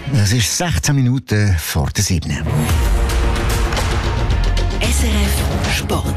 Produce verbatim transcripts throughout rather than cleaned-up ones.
Es ist sechzehn Minuten vor der sieben. S R F Sport.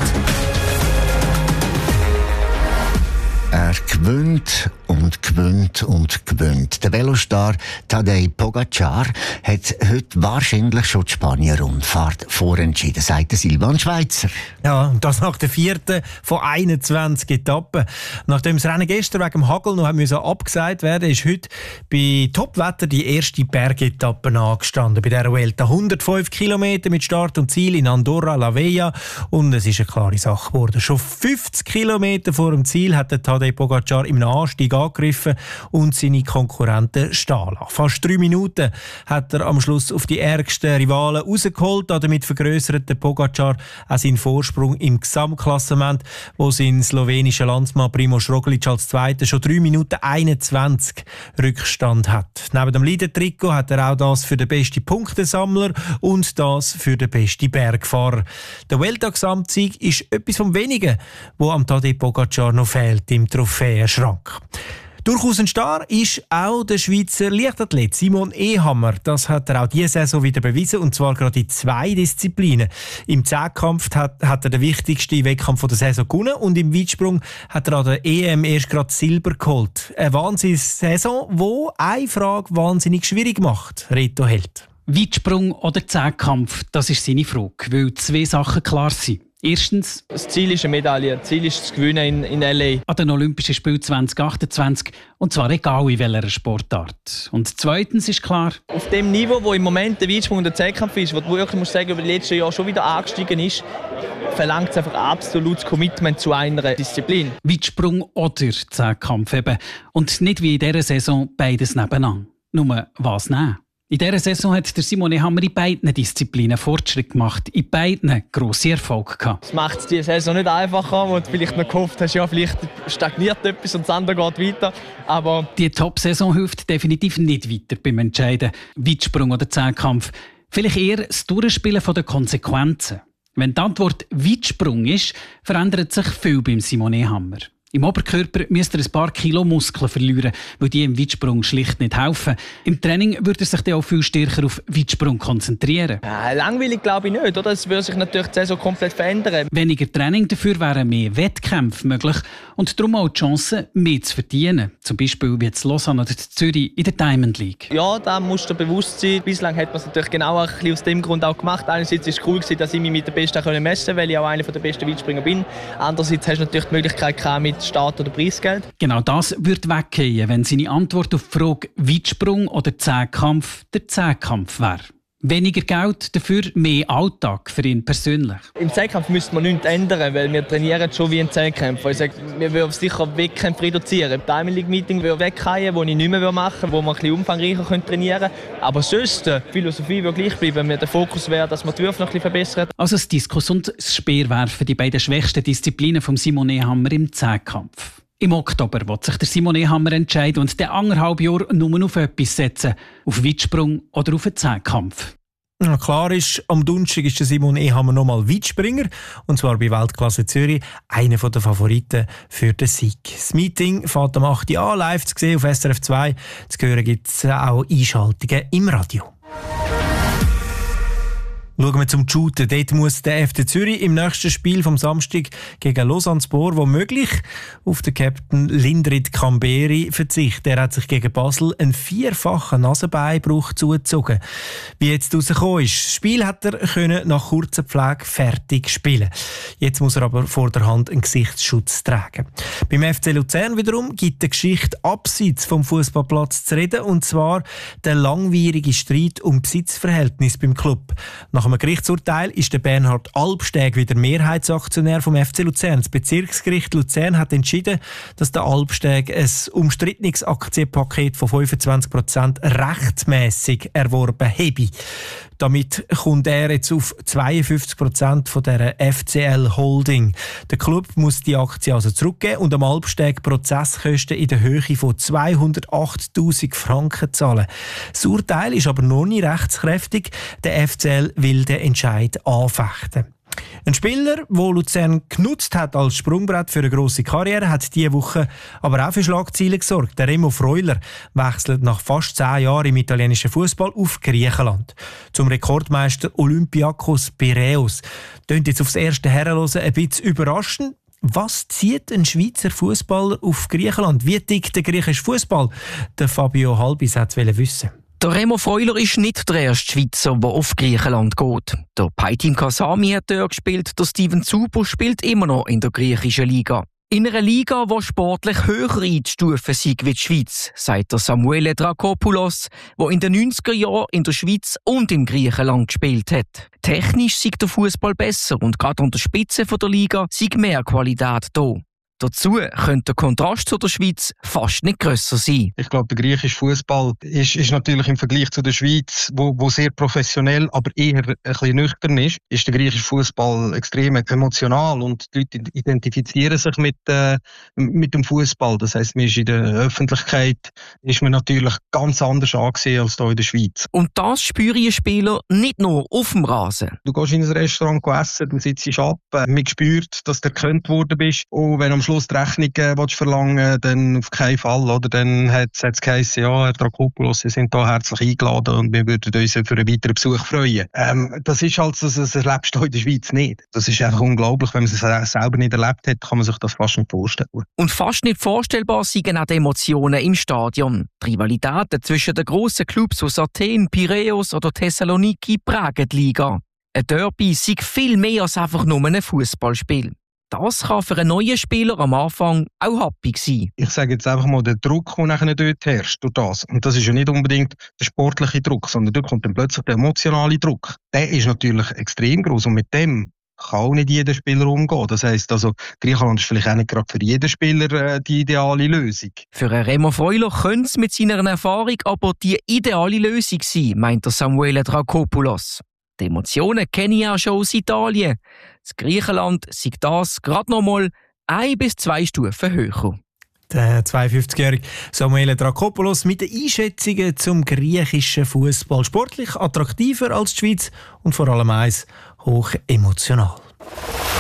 Er gewinnt und gewinnt und gewinnt. Der Velostar Tadej Pogacar hat heute wahrscheinlich schon die Spanier-Rundfahrt vorentschieden, sagt Silvan Schweizer. Ja, und das nach der vierten von einundzwanzig Etappen. Nachdem das Rennen gestern wegen dem Hagel noch müssen abgesagt werden, ist heute bei Topwetter die erste Bergetappe angestanden. Bei der Vuelta hundertfünf Kilometer mit Start und Ziel in Andorra la Vella. Und es ist eine klare Sache geworden. Schon fünfzig Kilometer vor dem Ziel hat der Tadej Pogacar im Anstieg angegriffen und seine Konkurrenten stehen lassen. Fast drei Minuten hat er am Schluss auf die ärgsten Rivalen rausgeholt. Damit vergrössert der Pogacar auch seinen Vorsprung im Gesamtklassement, wo sein slowenischer Landsmann Primož Roglič als Zweiter schon drei Minuten einundzwanzig Rückstand hat. Neben dem Leader-Trikot hat er auch das für den besten Punktesammler und das für den besten Bergfahrer. Der Vuelta-Gesamtsieg ist etwas vom Wenigen, wo am Tadej Pogacar noch fehlt im Trophäenschrank. Durchaus ein Star ist auch der Schweizer Leichtathlet Simon Ehammer. Das hat er auch diese Saison wieder bewiesen, und zwar gerade in zwei Disziplinen. Im Zehnkampf hat, hat er den wichtigsten Wettkampf der Saison gewonnen und im Weitsprung hat er an der E M erst gerade Silber geholt. Eine Wahnsinns-Saison, die eine Frage wahnsinnig schwierig macht. Reto Held. Weitsprung oder Zehnkampf, das ist seine Frage, weil zwei Sachen klar sind. Erstens, das Ziel ist eine Medaille. Das Ziel ist das Gewinnen in, in L A. An den Olympischen Spielen zwanzig achtundzwanzig. Und zwar egal in welcher Sportart. Und zweitens ist klar, auf dem Niveau, wo im Moment der Weitsprung und der Zehnkampf ist, wo du wirklich musst sagen, über die letzten Jahre schon wieder angestiegen ist, verlangt es einfach absolutes Commitment zu einer Disziplin. Weitsprung oder Zehnkampf eben. Und nicht wie in dieser Saison beides nebeneinander. Nur was nehmen? In dieser Saison hat der Simon Ehammer in beiden Disziplinen Fortschritt gemacht, in beiden grosse Erfolge gehabt. Das macht es diese Saison nicht einfacher, wo du vielleicht noch gehofft hast, ja, vielleicht stagniert etwas und das andere geht weiter. Aber die Top-Saison hilft definitiv nicht weiter beim Entscheiden, Weitsprung oder Zehnkampf. Vielleicht eher das Durchspielen der Konsequenzen. Wenn die Antwort Weitsprung ist, verändert sich viel beim Simon Ehammer. Im Oberkörper müsste er ein paar Kilo Muskeln verlieren, weil die im Weitsprung schlicht nicht helfen. Im Training würde er sich dann auch viel stärker auf Weitsprung konzentrieren. Ja, langweilig glaube ich nicht, oder? Es würde sich natürlich die Saison komplett verändern. Weniger Training, dafür wären mehr Wettkämpfe möglich und darum auch die Chance, mehr zu verdienen. Zum Beispiel wie jetzt Lausanne oder Zürich in der Diamond League. Ja, da musst du bewusst sein. Bislang hat man es natürlich genau ein bisschen aus dem Grund auch gemacht. Einerseits war es cool, dass ich mich mit den Besten messen konnte, weil ich auch einer der besten Weitspringer bin. Andererseits hast du natürlich die Möglichkeit gehabt, mit Start- oder Preisgeld. Genau das würde weggehen, wenn seine Antwort auf die Frage Weitsprung oder Zehnkampf der Zehnkampf wäre. Weniger Geld, dafür mehr Alltag für ihn persönlich. Im Zehnkampf müsste man nichts ändern, weil wir trainieren schon wie ein Zehnkämpfer. Ich sage, wir würden sicher Wettkämpfe reduzieren. Im Diamond League Meeting würde wegfallen, das ich nicht mehr machen würde, wo wir ein bisschen umfangreicher trainieren können. Aber sonst, die Philosophie würde gleich bleiben. Der Fokus wäre, dass wir die Würfe noch ein bisschen verbessern. Also das Diskus und das Speerwerfen, die beiden schwächsten Disziplinen von Simon Ehammer im Zehnkampf. Im Oktober wird sich der Simon Ehammer entscheiden und der anderthalb Jahre nur auf etwas setzen. Auf Weitsprung oder auf einen Zehnkampf. Ja, klar ist, am Donnerstag ist der Simon Ehammer nochmal Weitspringer. Und zwar bei Weltklasse Zürich. Einer der Favoriten für den Sieg. Das Meeting fängt am acht Uhr an, live zu sehen auf S R F zwei. Zu hören gibt es auch Einschaltungen im Radio. Schauen wir zum Shooten. Dort muss der F C Zürich im nächsten Spiel vom Samstag gegen Lausanne-Spor womöglich auf den Captain Lindrit Kamberi verzichten. Er hat sich gegen Basel einen vierfachen Nasenbeinbruch zugezogen. Wie jetzt rausgekommen ist, das Spiel hat er können nach kurzer Pflege fertig spielen. Jetzt muss er aber vor der Hand einen Gesichtsschutz tragen. Beim F C Luzern wiederum gibt die Geschichte abseits vom Fußballplatz zu reden, und zwar der langwierige Streit um Besitzverhältnis beim Club. Nach einem Gerichtsurteil ist der Bernhard Albsteg wieder Mehrheitsaktionär vom F C Luzern. Das Bezirksgericht Luzern hat entschieden, dass der Albsteg ein umstrittenes Aktienpaket von fünfundzwanzig Prozent rechtmäßig erworben habe. Damit kommt er jetzt auf zweiundfünfzig Prozent von der F C L Holding. Der Club muss die Aktie also zurückgeben und am Albsteg Prozesskosten in der Höhe von zweihundertachttausend Franken zahlen. Das Urteil ist aber noch nicht rechtskräftig. Der F C L will den Entscheid anfechten. Ein Spieler, der Luzern genutzt hat als Sprungbrett für eine grosse Karriere, hat diese Woche aber auch für Schlagzeilen gesorgt. Der Remo Freuler wechselt nach fast zehn Jahren im italienischen Fußball auf Griechenland. Zum Rekordmeister Olympiakos Piräus. Tönt jetzt aufs erste Herrenhören ein bisschen überraschend. Was zieht ein Schweizer Fußballer auf Griechenland? Wie tickt der griechische Fußball? Der Fabio Halbis wollte wissen. Der Remo Freuler ist nicht der erste Schweizer, der auf Griechenland geht. Der Paytim Kasami hat dort gespielt, der Steven Zubo spielt immer noch in der griechischen Liga. In einer Liga, die sportlich höher einzustufen sei wie die Schweiz, sagt der Samuele Drakopoulos, der in den neunziger Jahren in der Schweiz und in Griechenland gespielt hat. Technisch sei der Fußball besser und gerade an der Spitze der Liga sei mehr Qualität da. Dazu könnte der Kontrast zu der Schweiz fast nicht grösser sein. Ich glaube, der griechische Fußball ist, ist natürlich im Vergleich zu der Schweiz, wo, wo sehr professionell, aber eher ein bisschen nüchtern ist, ist der griechische Fußball extrem emotional und die Leute identifizieren sich mit, äh, mit dem Fußball. Das heisst, man ist in der Öffentlichkeit ist man natürlich ganz anders angesehen als hier in der Schweiz. Und das spüren die Spieler nicht nur auf dem Rasen. Du gehst in ein Restaurant essen, du sitzt ab, äh, man spürt, dass du erkannt worden bist. Und wenn am Schluss die Rechnung äh, willst verlangen, dann auf keinen Fall. Oder? Dann hat es geheißen, ja, Herr Drakopoulos, Sie sind hier herzlich eingeladen und wir würden uns für einen weiteren Besuch freuen. Ähm, das ist halt, das, das erlebst du in der Schweiz nicht. Das ist einfach unglaublich. Wenn man es selber nicht erlebt hat, kann man sich das fast nicht vorstellen. Und fast nicht vorstellbar sind auch die Emotionen im Stadion. Die Rivalitäten zwischen den grossen Clubs aus Athen, Piräus oder Thessaloniki prägen die Liga. Ein Derby sei viel mehr als einfach nur ein Fußballspiel. Das kann für einen neuen Spieler am Anfang auch happy sein. Ich sage jetzt einfach mal, der Druck, der nachher dort herrscht, durch das. Und das ist ja nicht unbedingt der sportliche Druck, sondern dort kommt dann plötzlich der emotionale Druck. Der ist natürlich extrem groß und mit dem kann auch nicht jeder Spieler umgehen. Das heisst also, Griechenland ist vielleicht auch nicht gerade für jeden Spieler äh, die ideale Lösung. Für einen Remo Freuler könnte es mit seiner Erfahrung aber die ideale Lösung sein, meint der Samuele Drakopoulos. Die Emotionen kenne ich auch schon aus Italien. Das Griechenland sei das gerade noch mal ein bis zwei Stufen höher. Der zweiundfünfzigjährige Samuele Drakopoulos mit den Einschätzungen zum griechischen Fußball. Sportlich attraktiver als die Schweiz und vor allem eins, hoch emotional.